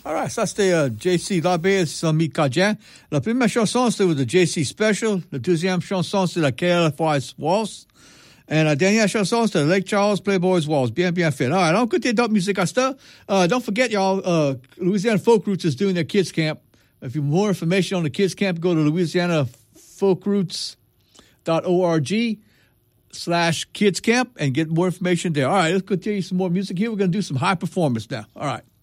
All right, ça c'était JC Labbé sur Micadien. La première chanson, c'était le JC Special. La deuxième chanson, c'est la KLFY Waltz. Et la dernière chanson, c'était Lake Charles Playboys Waltz. Bien fait. All right, on écoute d'autres musiques à ça. Don't forget, y'all, Louisiana Folk Roots is doing their kids camp. If you want more information on the kids camp, go to louisianafolkroots.org/kids camp and get more information there. All right, let's continue some more music here. We're going to do some high performance now. All right.